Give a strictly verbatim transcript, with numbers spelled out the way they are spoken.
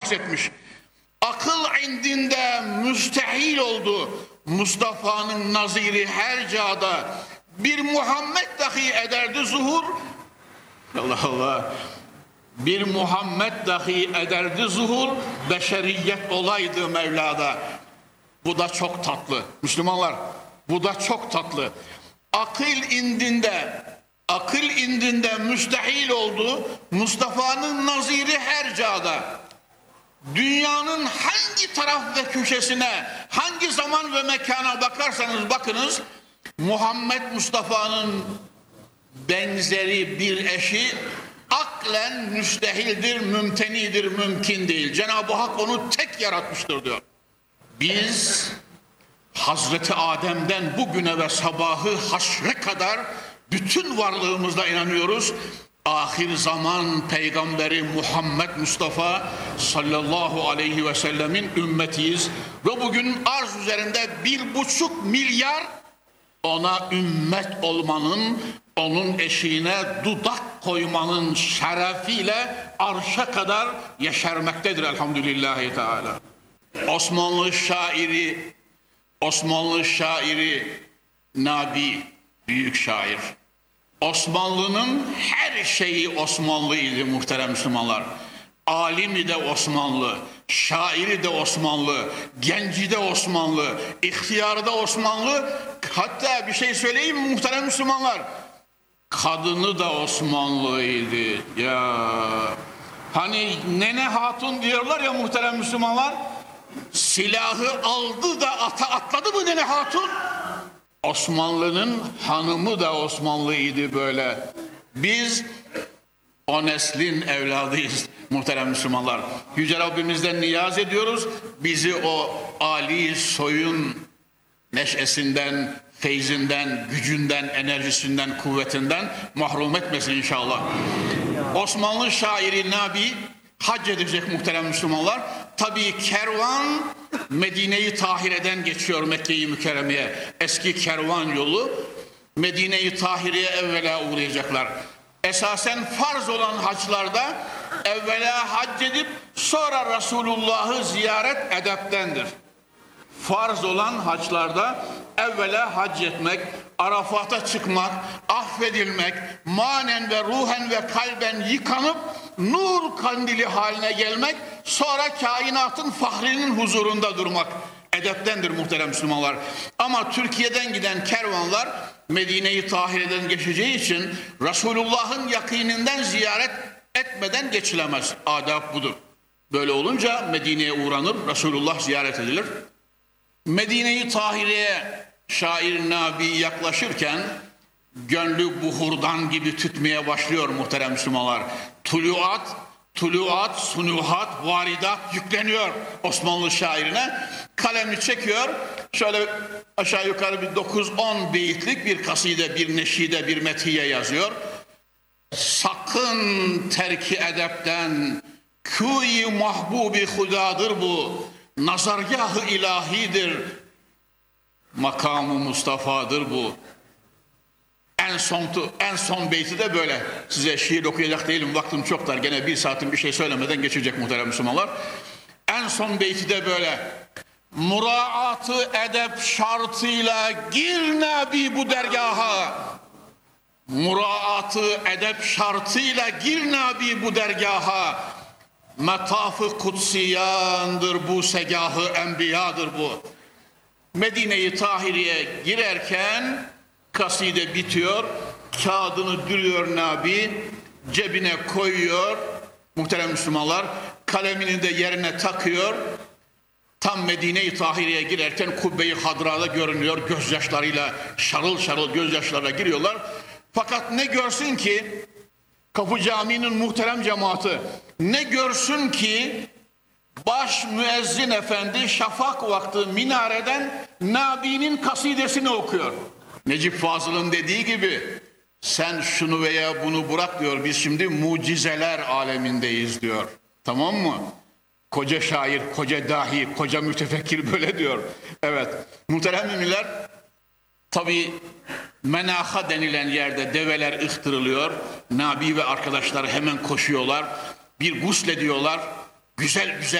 bahsetmiş. Akıl indinde müstehil oldu. Mustafa'nın naziri her çağda. Bir Muhammed dahi ederdi zuhur. Allah Allah. Bir Muhammed dahi ederdi zuhur. Beşeriyet olaydı Mevla'da. Bu da çok tatlı. Müslümanlar, bu da çok tatlı. Akıl indinde, akıl indinde müstehil oldu. Mustafa'nın naziri her çağda. Dünyanın hangi taraf ve köşesine, hangi zaman ve mekana bakarsanız bakınız, Muhammed Mustafa'nın benzeri bir eşi aklen müstehildir, mümtenidir, mümkün değil. Cenab-ı Hak onu tek yaratmıştır diyor. Biz Hazreti Adem'den bugüne ve sabahı haşre kadar bütün varlığımızla inanıyoruz. Ahir zaman peygamberi Muhammed Mustafa sallallahu aleyhi ve sellemin ümmetiyiz. Ve bugün arz üzerinde bir buçuk milyar ona ümmet olmanın, onun eşiğine dudak koymanın şerefiyle arşa kadar yeşermektedir elhamdülillahi teala. Osmanlı şairi, Osmanlı şairi Nabi, büyük şair. Osmanlı'nın her şeyi Osmanlıydı muhterem Müslümanlar. Alimi de Osmanlı, şairi de Osmanlı, genci de Osmanlı, ihtiyarı da Osmanlı. Hatta bir şey söyleyeyim mi muhterem Müslümanlar? Kadını da Osmanlıydı. Ya hani Nene Hatun diyorlar ya muhterem Müslümanlar. Silahı aldı da ata atladı mı Nene Hatun? Osmanlı'nın hanımı da Osmanlıydı böyle. Biz o neslin evladıyız muhterem Müslümanlar. Yüce Rabbimizden niyaz ediyoruz. Bizi o âli soyun neşesinden, feyzinden, gücünden, enerjisinden, kuvvetinden mahrum etmesin inşallah. Osmanlı şairi Nabi hac edecek muhterem Müslümanlar. Tabii kervan Medine-i Tahire'den geçiyor Mekke-i Mükerreme'ye. Eski kervan yolu Medine-i Tahire'ye evvela uğrayacaklar. Esasen farz olan haçlarda evvela hac edip sonra Resulullah'ı ziyaret edeptendir. Farz olan haçlarda evvela hac etmek, Arafat'a çıkmak, affedilmek, manen ve ruhen ve kalben yıkanıp nur kandili haline gelmek, sonra kainatın fahrinin huzurunda durmak edeptendir muhterem Müslümanlar. Ama Türkiye'den giden kervanlar Medine-i Tahire'den geçeceği için Resulullah'ın yakininden ziyaret etmeden geçilemez. Adab budur. Böyle olunca Medine'ye uğranır, Resulullah ziyaret edilir. Medine-i Tahire'ye şair Nabi yaklaşırken gönlü buhurdan gibi tütmeye başlıyor muhterem Müslümanlar. Tuluat, tuluat, sunuhat, varidat yükleniyor Osmanlı şairine. Kalemi çekiyor. Şöyle aşağı yukarı bir dokuz on beyitlik bir kaside, bir neşide, bir metiye yazıyor. Sakın terki edepten, kûyi mahbubi hudadır bu. Nazargâh-ı ilahidir. Makamı Mustafa'dır bu. En son, en son beyti de böyle. Size şiir okuyacak değilim. Vaktim çok dar. Gene bir saatin bir şey söylemeden geçecek muhterem Müslümanlar. En son beyti de böyle. Muraatı edep şartıyla gir Nabi bu dergaha. Muraatı edep şartıyla gir Nabi bu dergaha. Metaf-ı kutsiyandır bu, segahı enbiyadır bu. Medine-i Tahire'ye girerken kaside bitiyor, kağıdını dürüyor Nabi, cebine koyuyor muhterem Müslümanlar, kalemini de yerine takıyor. Tam Medine-i Tahire'ye girerken Kubbe-i Hadra'da görünüyor, gözyaşlarıyla şarıl şarıl gözyaşlarla giriyorlar. Fakat ne görsün ki Kapı Camii'nin muhterem cemaati, ne görsün ki baş müezzin efendi şafak vakti minareden Nabi'nin kasidesini okuyor. Necip Fazıl'ın dediği gibi sen şunu veya bunu bırak diyor, biz şimdi mucizeler alemindeyiz diyor. Tamam mı? Koca şair, koca dahi, koca mütefekkir böyle diyor. Evet, muhterem müminler, tabi menaha denilen yerde develer ıhtırılıyor. Nabi ve arkadaşları hemen koşuyorlar. Bir guslediyorlar. Güzel güzel